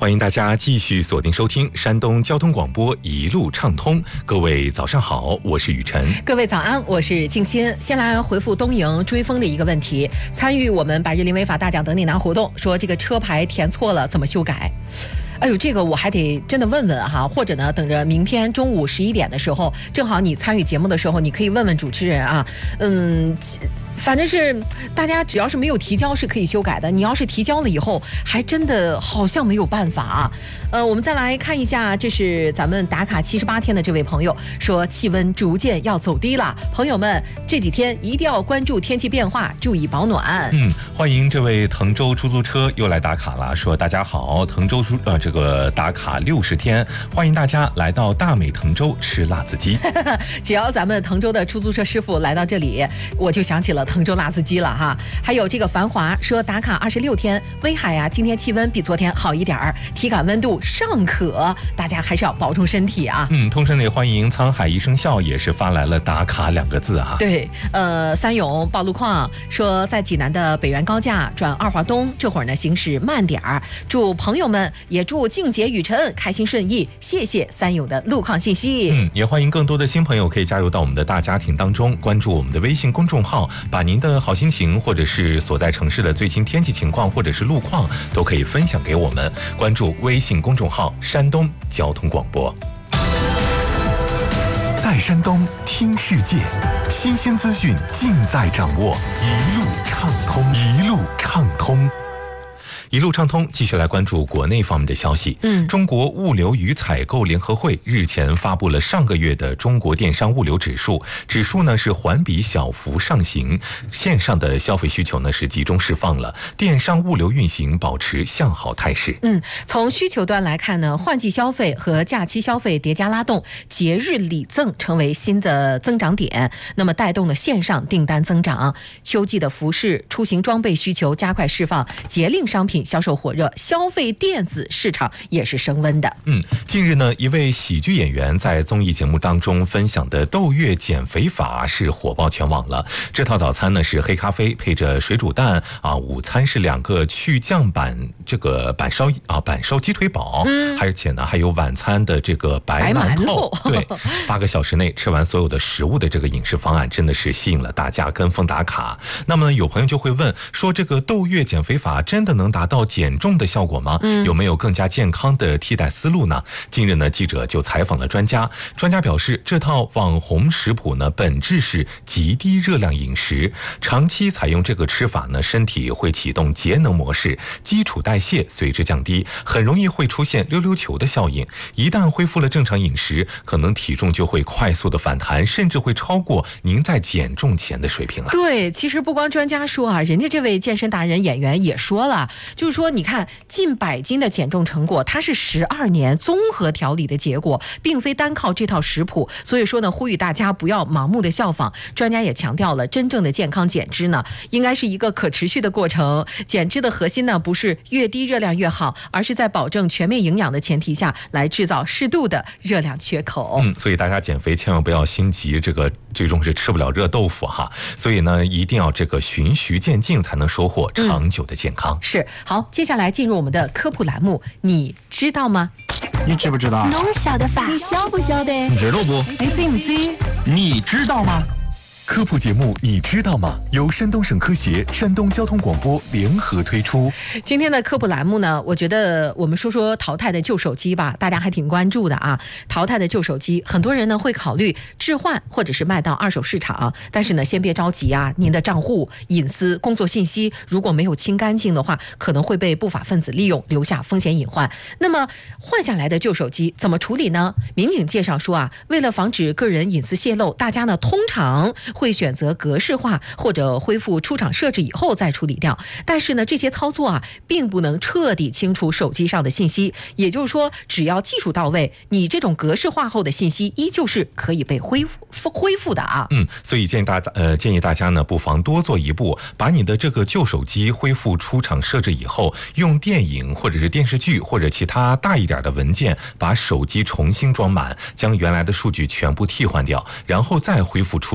欢迎大家继续锁定收听山东交通广播一路畅通。各位早上好，我是雨晨。 各位早安，我是静心。先来回复东营追风的一个问题，参与我们百日零违法大奖等你拿活动，说这个车牌填错了怎么修改？哎呦，这个我还得真的问问哈，或者呢，等着明天中午11点的时候，正好你参与节目的时候，你可以问问主持人啊。反正是大家只要是没有提交是可以修改的，你要是提交了以后，还真的好像没有办法啊。我们再来看一下，这是咱们打卡78天的这位朋友说，气温逐渐要走低了，朋友们这几天一定要关注天气变化，注意保暖。 欢迎这位滕州出租车又来打卡了，说大家好，滕州这个打卡60天，欢迎大家来到大美滕州吃辣子鸡。 只要咱们滕州的出租车师傅来到这里，我就想起了滕州辣子鸡了哈。还有这个繁华说打卡26天，威海啊，今天气温比昨天好一点儿，体感温度尚可，大家还是要保重身体啊。 同时呢，也欢迎沧海一声笑也是发来了打卡2个字啊。 对，三勇报路况说在济南的北苑高架转二华东，这会儿呢行驶慢点儿，祝朋友们也祝静姐雨晨开心顺意，谢谢三勇的路况信息。 也欢迎更多的新朋友可以加入到我们的大家庭当中，关注我们的微信公众号，把您的好心情或者是所在城市的最新天气情况或者是路况都可以分享给我们。关注微信公众号山东交通广播。 在山东听世界，新鲜资讯尽在掌握，一路畅通，一路畅通。 一路畅通，继续来关注国内方面的消息。中国物流与采购联合会日前发布了上个月的中国电商物流指数，指数呢是环比小幅上行，线上的消费需求呢是集中释放了，电商物流运行保持向好态势。 从需求端来看呢，换季消费和假期消费叠加拉动，节日礼赠成为新的增长点，那么带动了线上订单增长。秋季的服饰、出行装备需求加快释放，节令商品销售火热，消费电子市场也是升温的。 近日呢，一位喜剧演员在综艺节目当中分享的豆月减肥法是火爆全网了。这套早餐呢是黑咖啡配着水煮蛋啊，午餐是2个去酱板烧鸡腿堡，而且呢还有晚餐的这个白馒头。对，8个小时内吃完所有的食物的这个饮食方案真的是吸引了大家跟风打卡。那么有朋友就会问说，这个豆月减肥法真的能达到减重的效果吗？有没有更加健康的替代思路呢？近日呢，记者就采访了专家表示，这套网红食谱呢，本质是极低热量饮食，长期采用这个吃法呢，身体会启动节能模式，基础代谢随之降低，很容易会出现溜溜球的效应。一旦恢复了正常饮食，可能体重就会快速的反弹，甚至会超过您在减重前的水平了。 对，其实不光专家说啊，人家这位健身达人演员也说了，就是说你看近100斤的减重成果，它是12年综合调理的结果，并非单靠这套食谱。所以说呢，呼吁大家不要盲目的效仿。专家也强调了，真正的健康减脂呢，应该是一个可持续的过程。减脂的核心呢，不是越低热量越好，而是在保证全面营养的前提下来制造适度的热量缺口。 所以大家减肥千万不要心急，这个最终是吃不了热豆腐哈。所以呢，一定要这个循序渐进，才能收获长久的健康。 是。好，接下来进入我们的科普栏目，你知道吗？ 你知不知道？ 侬晓得法？你晓不晓得？ 你知道不？ 你知不知？ 你知道吗？ 科普节目你知道吗？由山东省科协、山东交通广播联合推出。 今天的科普栏目呢，我觉得我们说说淘汰的旧手机吧，大家还挺关注的啊。淘汰的旧手机，很多人呢会考虑置换或者是卖到二手市场，但是呢先别着急啊，您的账户、隐私、工作信息如果没有清干净的话，可能会被不法分子利用，留下风险隐患。那么换下来的旧手机怎么处理呢？民警介绍说啊，为了防止个人隐私泄露，大家呢通常会选择格式化或者恢复出厂设置以后再处理掉。但是呢，这些操作啊，并不能彻底清除手机上的信息。也就是说，只要技术到位，你这种格式化后的信息依旧是可以被恢复的啊。 所以建议大家呢，不妨多做一步，把你的这个旧手机恢复出厂设置以后，用电影或者是电视剧或者其他大一点的文件，把手机重新装满，将原来的数据全部替换掉，然后再恢复出厂设置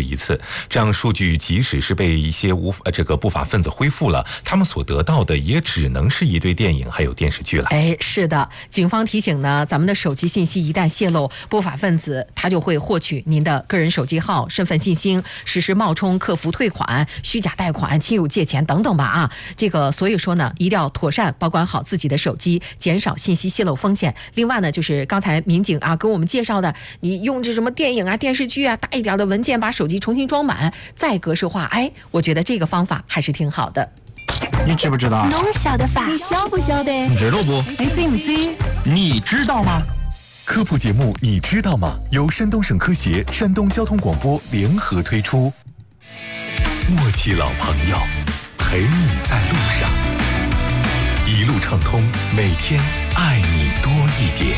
止一次。这样数据即使是被一些不法分子恢复了，他们所得到的也只能是一堆电影还有电视剧了。 是的，警方提醒呢，咱们的手机信息一旦泄露，不法分子他就会获取您的个人手机号、身份信息，实施冒充客服退款、虚假贷款、亲友借钱等等吧啊。所以说呢，一定要妥善保管好自己的手机，减少信息泄露风险。另外呢，就是刚才民警啊跟我们介绍的，你用这什么电影啊、电视剧啊，大一点的文件把手机重新装满，再格式化，我觉得这个方法还是挺好的。 你知不知道？ 侬晓得法？ 你晓不晓得？ 你知道不？ 你知不知？ 你知道吗？ 科普节目你知道吗？由山东省科协、山东交通广播联合推出。默契老朋友，陪你在路上，一路畅通，每天爱你多一点。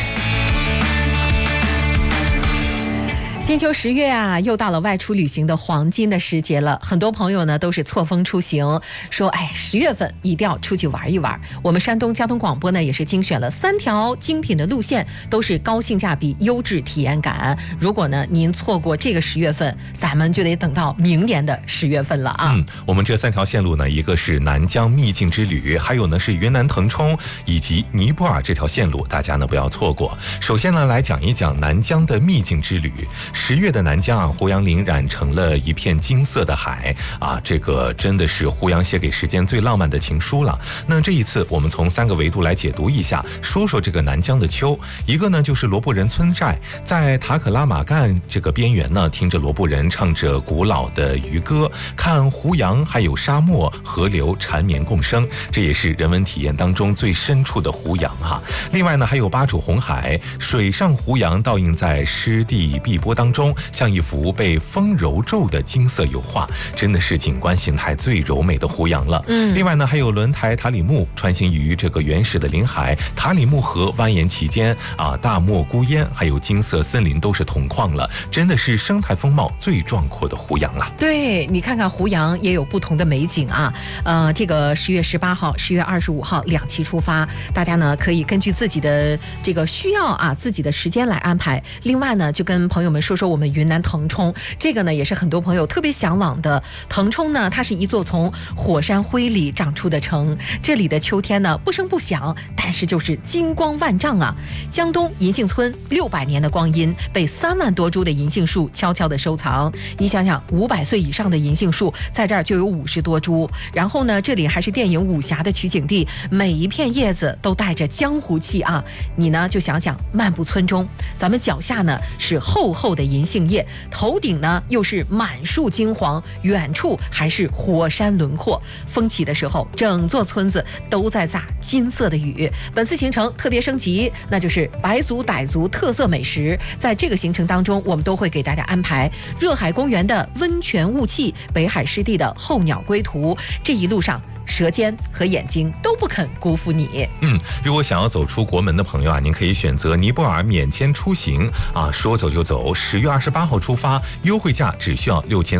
金秋10月啊，又到了外出旅行的黄金的时节了。很多朋友呢都是错峰出行，说10月份一定要出去玩一玩。我们山东交通广播呢也是精选了3条精品的路线，都是高性价比、优质体验感。如果呢您错过这个10月份，咱们就得等到明年的10月份了啊。 我们这3条线路呢，一个是南疆秘境之旅，还有呢是云南腾冲以及尼泊尔这条线路，大家呢不要错过。首先呢来讲一讲南疆的秘境之旅。10月的南疆啊，胡杨林染成了一片金色的海啊，这个真的是胡杨写给时间最浪漫的情书了。那这一次我们从3个维度来解读一下，说说这个南疆的秋。一个呢就是罗布人村寨，在塔可拉玛干这个边缘呢，听着罗布人唱着古老的渔歌，看胡杨还有沙漠河流缠绵共生，这也是人文体验当中最深处的胡杨哈。另外呢还有巴楚红海，水上胡杨倒映在湿地碧波当中，像一幅被风揉皱的金色油画，真的是景观形态最柔美的胡杨了。另外呢还有轮台塔里木，穿行于这个原始的临海，塔里木河蜿蜒其间啊，大漠孤烟还有金色森林都是同框了，真的是生态风貌最壮阔的胡杨了。 对，你看看胡杨也有不同的美景啊。这个10月18号、10月25号2期出发，大家呢可以根据自己的这个需要啊，自己的时间来安排。另外呢，就跟朋友们说说我们云南腾冲，这个呢也是很多朋友特别向往的。腾冲呢，它是一座从火山灰里长出的城，这里的秋天呢不声不响，但是就是金光万丈啊。江东银杏村600年的光阴，被3万多株的银杏树悄悄的收藏。你想想，500岁以上的银杏树在这儿就有50多株。然后呢，这里还是电影《武侠》的取景地，每一片叶子都带着江湖气啊。你呢就想想，漫步村中，咱们脚下呢是厚厚的银杏叶，头顶呢又是满树金黄，远处还是火山轮廓。风起的时候，整座村子都在下金色的雨。本次行程特别升级，那就是白族傣族特色美食。在这个行程当中，我们都会给大家安排热海公园的温泉雾气，北海湿地的候鸟归途。这一路上舌尖和眼睛都不肯辜负你。 如果想要走出国门的朋友啊，您可以选择尼泊尔免签出行啊，说走就走。10月28号出发，优惠价只需要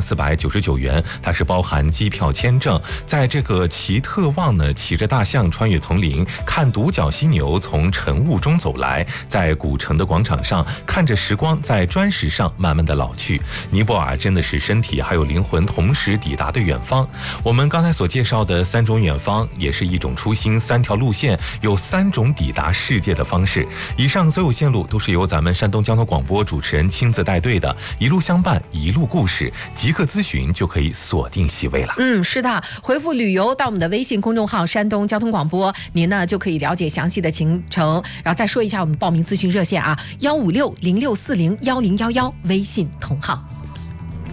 6499元，它是包含机票、签证。在这个奇特旺呢，骑着大象穿越丛林，看独角犀牛从晨雾中走来，在古城的广场上看着时光在砖石上慢慢的老去。尼泊尔真的是身体还有灵魂同时抵达的远方。我们刚才所介绍的3种远方，也是一种初心，3条路线有3种抵达世界的方式。以上所有线路都是由咱们山东交通广播主持人亲自带队的，一路相伴，一路故事，即刻咨询就可以锁定席位了。 是的，回复旅游到我们的微信公众号山东交通广播，您呢就可以了解详细的行程。然后再说一下我们报名咨询热线啊，15606401011，微信同号。